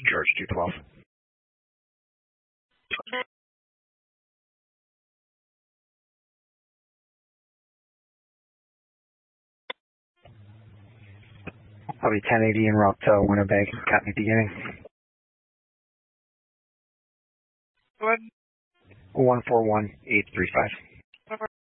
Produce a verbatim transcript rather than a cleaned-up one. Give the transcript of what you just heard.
George two twelve. I'll be ten eighty en route to Winnipeg, copy beginning. What? one four one eight three five.